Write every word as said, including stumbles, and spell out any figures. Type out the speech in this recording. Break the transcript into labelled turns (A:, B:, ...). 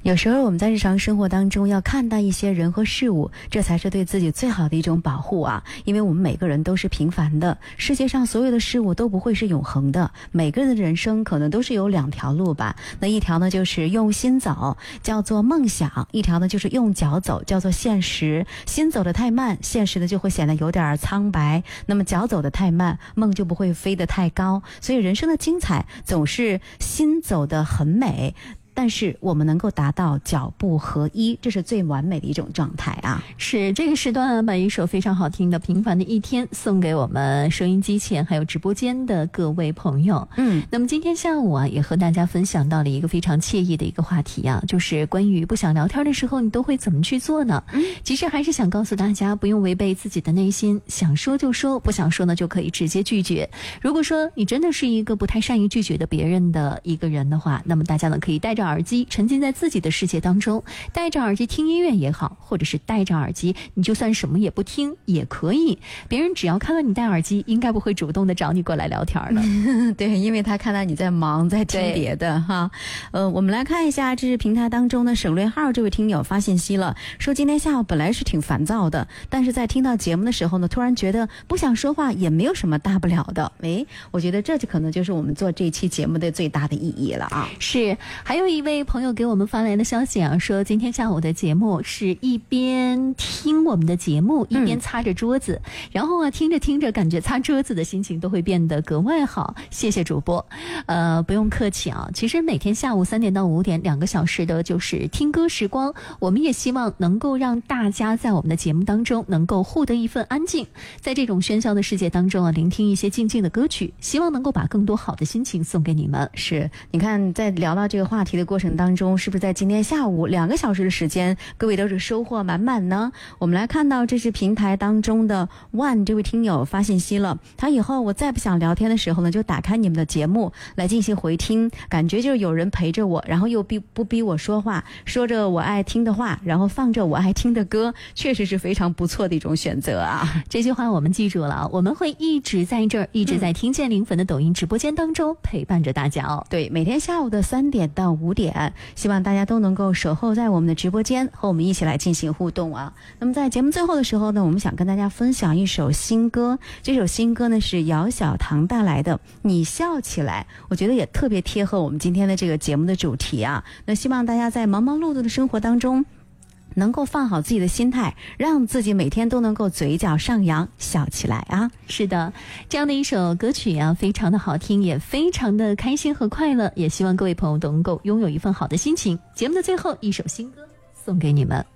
A: 有时候我们在日常生活当中要看待一些人和事物，这才是对自己最好的一种保护啊！因为我们每个人都是平凡的，世界上所有的事物都不会是永恒的，每个人的人生可能都是有两条路吧。那一条呢就是用心走，叫做梦想；一条呢就是用脚走，叫做现实。心走得太慢，现实呢就会显得有点苍白；那么脚走得太慢，梦就不会飞得太高。所以人生的精彩总是心走得很美，但是我们能够达到脚步合一，这是最完美的一种状态啊！
B: 是这个时段把一首非常好听的《平凡的一天》送给我们收音机前还有直播间的各位朋友。嗯，那么今天下午啊，也和大家分享到了一个非常惬意的一个话题啊，就是关于不想聊天的时候，你都会怎么去做呢？嗯，其实还是想告诉大家，不用违背自己的内心，想说就说，不想说呢就可以直接拒绝。如果说你真的是一个不太善于拒绝的别人的一个人的话，那么大家呢可以带着耳机沉浸在自己的世界当中，戴着耳机听音乐也好，或者是戴着耳机你就算什么也不听也可以，别人只要看到你戴耳机应该不会主动的找你过来聊天的。
A: 对，因为他看到你在忙在听别的哈。呃，我们来看一下，这是平台当中的省略号这位听友发信息了，说今天下午本来是挺烦躁的，但是在听到节目的时候呢，突然觉得不想说话也没有什么大不了的。诶，我觉得这就可能就是我们做这期节目的最大的意义了啊。
B: 是，还有一位朋友给我们发来的消息啊，说今天下午的节目是一边听我们的节目一边擦着桌子、嗯、然后啊听着听着感觉擦桌子的心情都会变得格外好，谢谢主播。呃，不用客气啊，其实每天下午三点到五点两个小时的就是听歌时光，我们也希望能够让大家在我们的节目当中能够获得一份安静，在这种喧嚣的世界当中啊，聆听一些静静的歌曲，希望能够把更多好的心情送给你们。
A: 是，你看在聊到这个话题的过程当中，是不是在今天下午两个小时的时间各位都是收获满满呢？我们来看到这是平台当中的 One 这位听友发信息了，他以后我再不想聊天的时候呢，就打开你们的节目来进行回听，感觉就是有人陪着我，然后又逼不逼我说话，说着我爱听的话，然后放着我爱听的歌，确实是非常不错的一种选择啊。
B: 这句话我们记住了，我们会一直在这儿，一直在听见灵粉的抖音直播间当中陪伴着大家哦。
A: 对，每天下午的三点到五点，希望大家都能够守候在我们的直播间，和我们一起来进行互动啊。那么在节目最后的时候呢，我们想跟大家分享一首新歌，这首新歌呢是姚小棠带来的《你笑起来》，我觉得也特别贴合我们今天的这个节目的主题啊。那希望大家在忙忙碌碌的生活当中能够放好自己的心态，让自己每天都能够嘴角上扬，笑起来啊！
B: 是的，这样的一首歌曲啊，非常的好听，也非常的开心和快乐，也希望各位朋友都能够拥有一份好的心情。节目的最后一首新歌送给你们。